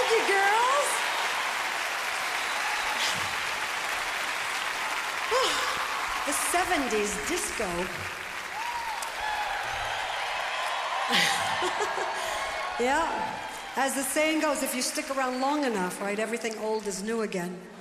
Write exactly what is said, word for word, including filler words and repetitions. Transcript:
you, girls. The seventies disco. Yeah. As the saying goes, if you stick around long enough, right, everything old is new again.